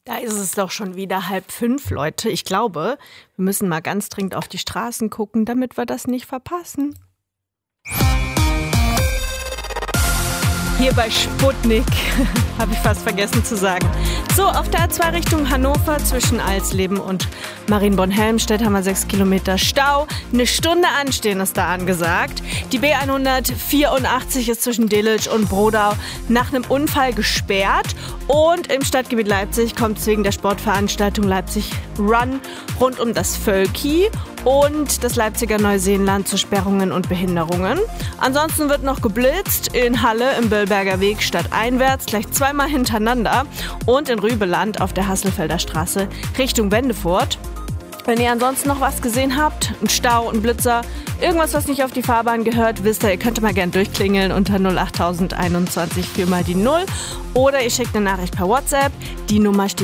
Da ist es doch schon wieder 4:30, Leute. Ich glaube, wir müssen mal ganz dringend auf die Straßen gucken, damit wir das nicht verpassen. Hier bei Sputnik, habe ich fast vergessen zu sagen. So, auf der A2 Richtung Hannover zwischen Alsleben und Marienborn-Helmstedt haben wir 6 Kilometer Stau. 1 Stunde anstehen ist da angesagt. Die B184 ist zwischen Delitzsch und Brodau nach einem Unfall gesperrt. Und im Stadtgebiet Leipzig kommt es wegen der Sportveranstaltung Leipzig Run rund um das Völki und das Leipziger Neuseenland zu Sperrungen und Behinderungen. Ansonsten wird noch geblitzt in Halle im Böllberger Weg stadteinwärts, gleich 2-mal hintereinander, und in Rübeland auf der Hasselfelder Straße Richtung Wendefurt. Wenn ihr ansonsten noch was gesehen habt, ein Stau, ein Blitzer, irgendwas, was nicht auf die Fahrbahn gehört, wisst ihr könnt mal gern durchklingeln unter 08021 4 mal die 0 oder ihr schickt eine Nachricht per WhatsApp. Die Nummer steht